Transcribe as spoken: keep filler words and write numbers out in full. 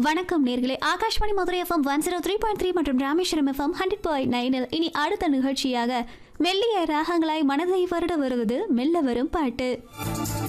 வணக்கம் நேர்களே, Akashvani Madurai FM one zero three point three மற்றும் ராமேஸ்வரம் எஃப்எம் ஹண்ட்ரட் பாயிண்ட் நைனில் இனி அடுத்த நிகழ்ச்சியாக மெல்லிய ராகங்களாய் மனதை வருட வருவது மெல்ல வரும் பாட்டு.